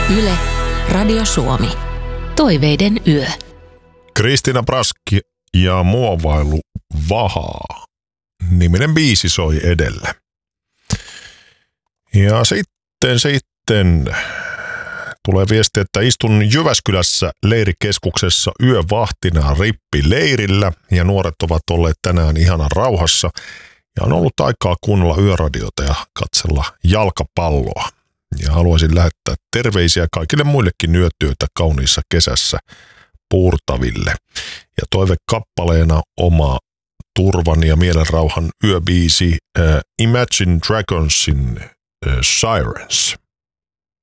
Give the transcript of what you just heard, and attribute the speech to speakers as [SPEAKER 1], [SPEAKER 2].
[SPEAKER 1] Yle, Radio Suomi. Toiveiden yö.
[SPEAKER 2] Kristiina Braski ja Muovailu Vahaa -niminen biisi soi edellä. Ja sitten tulee viesti, että istun Jyväskylässä leirikeskuksessa yövahtina rippileirillä ja nuoret ovat olleet tänään ihanan rauhassa ja on ollut aikaa kuunnella yöradiota ja katsella jalkapalloa. Ja haluaisin lähettää terveisiä kaikille muillekin yötyötä kauniissa kesässä puurtaville. Ja toivekappaleena oma turvan ja mielenrauhan yöbiisi Imagine Dragonsin Sirens.